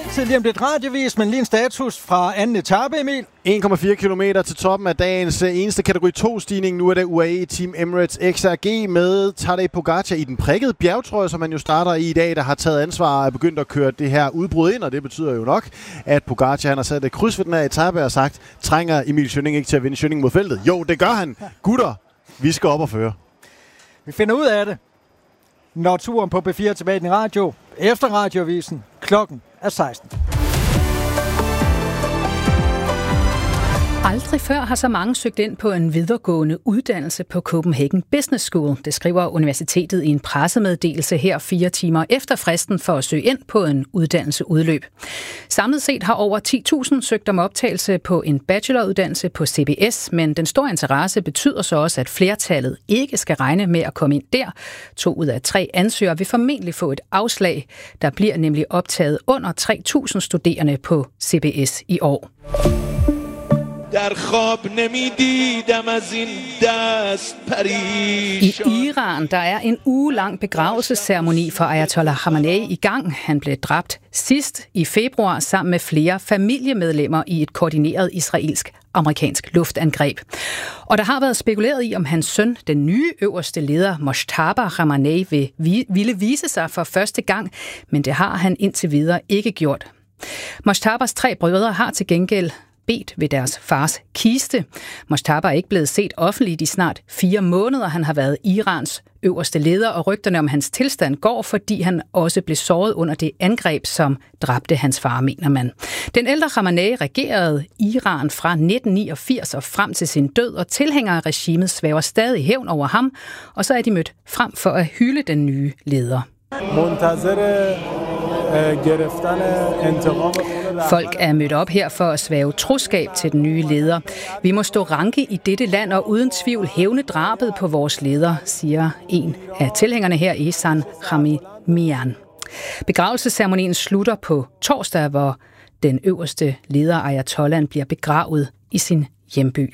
Tid lige om lidt radiovis, men lige en status fra anden etape, Emil. 1,4 kilometer til toppen af dagens eneste kategori 2-stigning. Nu er det UAE Team Emirates XRG med Tadej Pogačar i den prikkede bjergtrøje, som man jo starter i dag, der har taget ansvar og er begyndt at køre det her udbrud ind, og det betyder jo nok, at Pogačar han har sat et kryds ved den her etape og sagt, trænger Emil Schønning ikke til at vinde Schønning mod feltet? Jo, det gør han. Gutter, vi skal op og føre. Vi finder ud af det, når turen på B4 tilbage i den radio, efter radiovisen, klokken er 16. Aldrig før har så mange søgt ind på en videregående uddannelse på Copenhagen Business School. Det skriver universitetet i en pressemeddelelse her 4 timer efter fristen for at søge ind på en uddannelse udløb. Samlet set har over 10.000 søgt om optagelse på en bacheloruddannelse på CBS, men den store interesse betyder så også, at flertallet ikke skal regne med at komme ind der. 2 ud af 3 ansøgere vil formentlig få et afslag. Der bliver nemlig optaget under 3.000 studerende på CBS i år. I Iran der er en ugelang begravelsesceremoni for Ayatollah Khamenei i gang. Han blev dræbt sidst i februar sammen med flere familiemedlemmer i et koordineret israelsk-amerikansk luftangreb. Og der har været spekuleret i, om hans søn, den nye øverste leder, Mojtaba Khamenei, ville vise sig for første gang, men det har han indtil videre ikke gjort. Mojtabas 3 brødre har til gengæld bedt ved deres fars kiste. Mojtaba er ikke blevet set offentligt i snart 4 måneder. Han har været Irans øverste leder, og rygterne om hans tilstand går, fordi han også blev såret under det angreb, som dræbte hans far, mener man. Den ældre Khamenei regerede Iran fra 1989 og frem til sin død, og tilhængere af regimet svæver stadig hævn over ham, og så er de mødt frem for at hylde den nye leder. Folk er mødt op her for at svæve troskab til den nye leder. Vi må stå ranke i dette land og uden tvivl hævne drabet på vores leder, siger en af tilhængerne her, Ehsan Hamimian. Begravelsesceremonien slutter på torsdag, hvor den øverste leder Ayatollah bliver begravet i sin hjemby.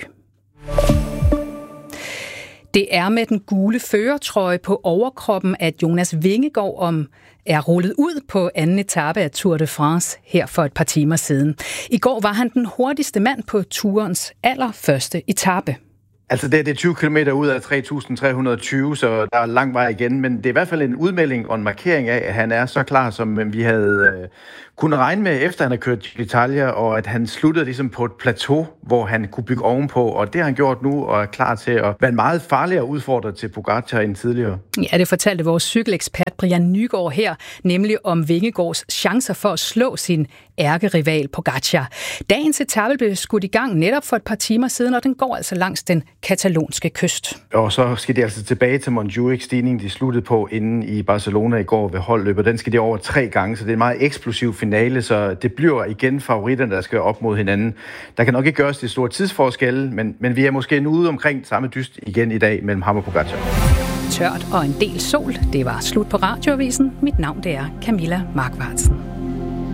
Det er med den gule førertrøje på overkroppen, at Jonas Vingegaard er rullet ud på anden etape af Tour de France her for et par timer siden. I går var han den hurtigste mand på turens allerførste etape. Altså det er 20 km ud af 3.320, så der er lang vej igen, men det er i hvert fald en udmelding og en markering af, at han er så klar, som vi havde kunnet regne med, efter han har kørt til Italia, og at han sluttede ligesom på et plateau, hvor han kunne bygge ovenpå, og det har han gjort nu, og er klar til at være en meget farligere udfordrer til Pogačar end tidligere. Ja, det fortalte vores cykelekspert Brian Nygaard her, nemlig om Vingegaards chancer for at slå sin ærkerival Pogačar. Dagens etape blev skudt i gang netop for et par timer siden, og den går altså langs den katalonske kyst. Og så skal de altså tilbage til Montjuic-stigningen, de sluttede på inde i Barcelona i går ved holdløbet. Den skal de over 3 gange, så det er en meget eksplosiv finale, så det bliver igen favoritterne, der skal op mod hinanden. Der kan nok ikke gøres det store tidsforskelle, men vi er måske nu ude omkring samme dyst igen i dag mellem ham og Pogačar. Tørt og en del sol. Det var slut på radioavisen. Mit navn det er Camilla Markvartsen.